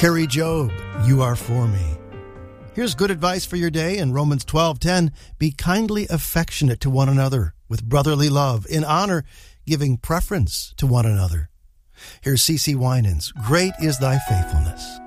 Carrie Job, you are for me. Here's good advice for your day in Romans 12:10. Be kindly affectionate to one another with brotherly love, in honor, giving preference to one another. Here's CeCe Winans. Great is thy faithfulness.